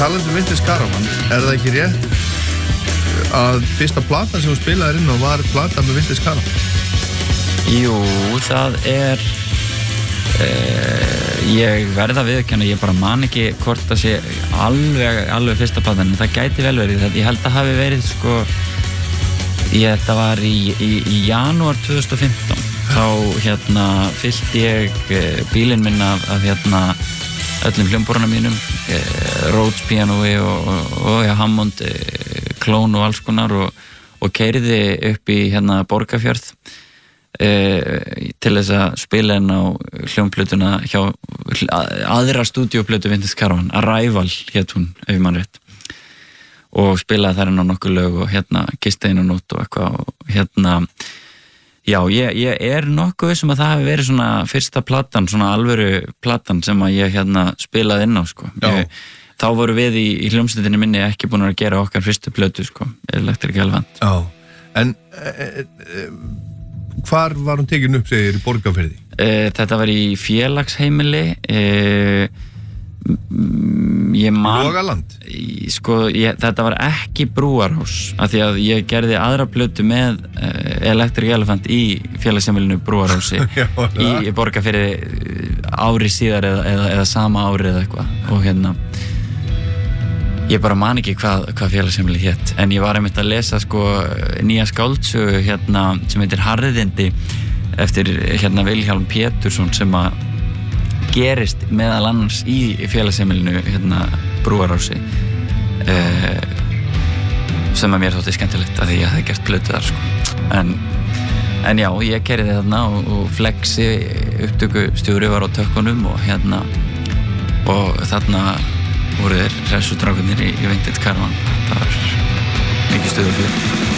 talandi Vintage Caravan, það ekki rétt að fyrsta platan sem hún spilaði inn á var plata með Vintage Caravan? Jú, það ég verða að viðurkenna, ég bara man ekki hvort það sé alveg fyrsta platan, en það gæti vel verið, ég held að hafi verið sko, þetta var í janúar 2015, þá fyllti ég bílinn minn af öllum hljómborunum mínum, Rhodes pianói og Hammond klón og alls konar og keyrði upp í Borgarfjörð til þess að spila inn á hljómplötuna hjá aðra stúdíóplötu Vintage Caravan, Arrival hét hún, ef ég man rétt, og spilaði þar inn á nokkuð lög og gisti inn á nótt og eitthvað og já, ég nokkuð sem að það hafi verið svona fyrsta platan, svona alvöru platan sem að ég spilaði inn á sko. Þá voru við í hljómsveitinni minni ekki búin að gera okkar fyrstu plötu sko, Electric Elephant. Já, en hvar var hún tekin upp, segir, í Borgarfirði? Þetta var í félagsheimili, ég man... Logaland? Sko, þetta var ekki Brúarhús, af því að ég gerði aðra plötu með Electric Elephant í félagsheimilinu Brúarhúsi í Borgarfirði ári síðar eða sama ári eða eitthvað og ég bara man ekki hvað félagsheimili hét, en ég var einmitt að lesa sko nýja skáldsögu sem heitir Harðindi eftir Vilhjálm Pétursson sem að gerist meðal annars í félagsheimilinu Brúarhúsi sem að mér þótti skemmtilegt að því að ég hefði gert plötu þar sko. En já, ég keyrði þarna og Flexi upptökustjóri var á tökkunum og þarna voru þeir hressu strákarnir í Vintage Caravan. Það var mikið stuð og fjör.